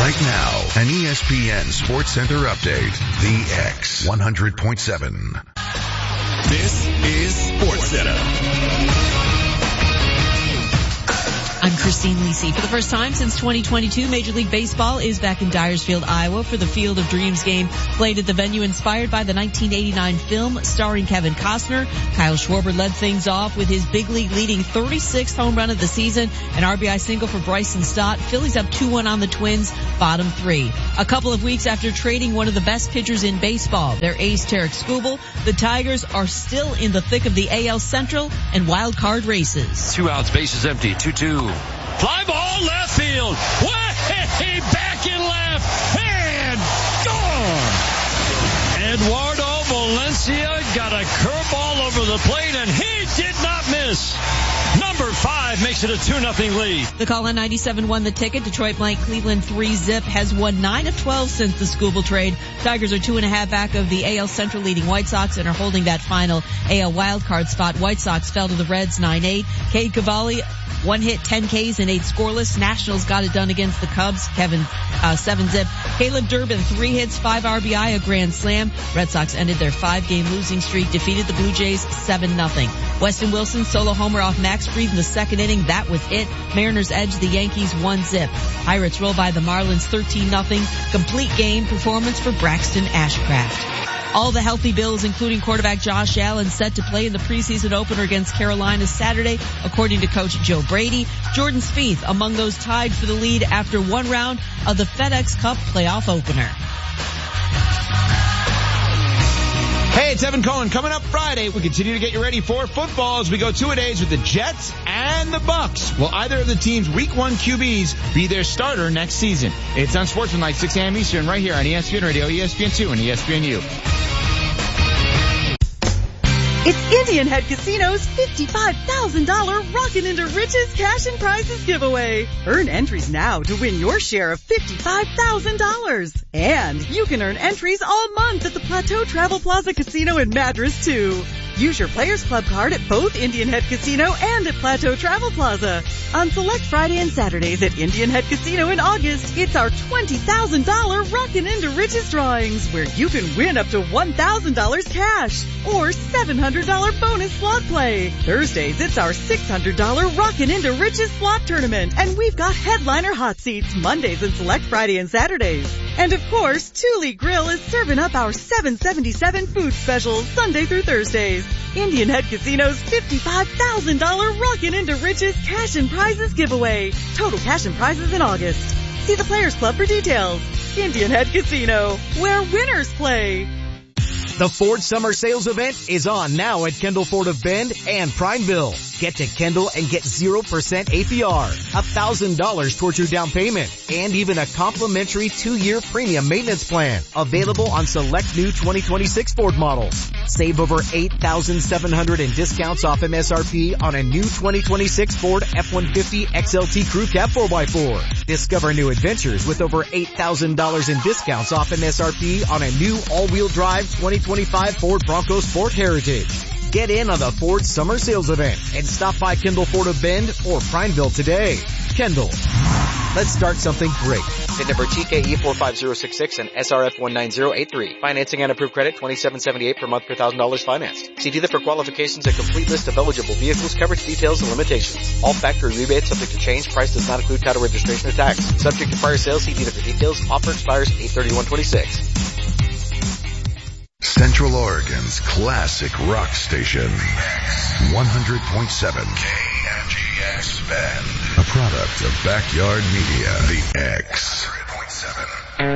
Right now, an ESPN Sports Center update. The X 100.7. This is Sports Center. I'm Christine Lisi. For the first time since 2022, Major League Baseball is back in Dyersfield, Iowa for the Field of Dreams game played at the venue inspired by the 1989 film starring Kevin Costner. Kyle Schwarber led things off with his big league leading 36th home run of the season, an RBI single for Bryson Stott. Phillies up 2-1 on the Twins, bottom three. A couple of weeks after trading one of the best pitchers in baseball, their ace Tarek Skubal, the Tigers are still in the thick of the AL Central and wild card races. 2 outs, bases empty, 2-2. Fly ball, left field. Way back in left. And gone. Eduardo Valencia got a curveball over the plate, and he did not miss. Number 5 makes it a 2-0 lead. The call on 97 won the ticket. Detroit blank Cleveland 3-zip, has won 9 of 12 since the Skubal trade. Tigers are 2.5 back of the AL Central leading White Sox and are holding that final AL wildcard spot. White Sox fell to the Reds 9-8. Cade Cavalli, 1 hit, 10 Ks and 8 scoreless. Nationals got it done against the Cubs. Kevin, 7-zip. Caleb Durbin, 3 hits, 5 RBI, a grand slam. Red Sox ended their 5-game losing streak, defeated the Blue Jays 7-0. Weston Wilson solo homer off Max Fried in the second inning. That was it. Mariners edged the Yankees 1-zip. Pirates roll by the Marlins 13-0. Complete game performance for Braxton Ashcraft. All the healthy Bills, including quarterback Josh Allen, set to play in the preseason opener against Carolina Saturday, according to coach Joe Brady. Jordan Spieth among those tied for the lead after one round of the FedEx Cup playoff opener. Hey, it's Evan Cohen. Coming up Friday, we continue to get you ready for football as we go 2-a-days with the Jets and the Bucks. Will either of the team's Week 1 QBs be their starter next season? It's on Sportsmanlike, 6 a.m. Eastern, right here on ESPN Radio, ESPN2, and ESPNU. It's Indian Head Casino's $55,000 Rockin' into Riches Cash and Prizes giveaway. Earn entries now to win your share of $55,000. And you can earn entries all month at the Plateau Travel Plaza Casino in Madras, too. Use your Players Club card at both Indian Head Casino and at Plateau Travel Plaza. On select Friday and Saturdays at Indian Head Casino in August, it's our $20,000 Rockin' into Riches drawings, where you can win up to $1,000 cash or $700 bonus slot play. Thursdays, it's our $600 Rockin' into Riches slot tournament, and we've got headliner hot seats Mondays and select Friday and Saturdays. And of course, Thule Grill is serving up our $7.77 food specials Sunday through Thursdays. Indian Head Casino's $55,000 Rockin' into Riches Cash and Prizes giveaway. Total cash and prizes in August. See the Players Club for details. Indian Head Casino, where winners play. The Ford Summer Sales Event is on now at Kendall Ford of Bend and Prineville. Get to Kendall and get 0% APR, $1,000 towards your down payment, and even a complimentary 2-year premium maintenance plan. Available on select new 2026 Ford models. Save over $8,700 in discounts off MSRP on a new 2026 Ford F-150 XLT Crew Cab 4x4. Discover new adventures with over $8,000 in discounts off MSRP on a new all-wheel drive 2025 Ford Bronco Sport Heritage. Get in on the Ford Summer Sales Event and stop by Kendall Ford of Bend or Prineville today. Kendall. Let's start something great. VIN number TKE45066 and SRF19083. Financing and approved credit $27.78 per month per $1,000 financed. See dealer for qualifications and complete list of eligible vehicles, coverage details, and limitations. All factory rebates subject to change. Price does not include title, registration, or tax. Subject to prior sales. See dealer for details. Offer expires 8/31/26. Central Oregon's classic rock station. 100.7 KNGX Bend. A product of Backyard Media. The X. 100.7.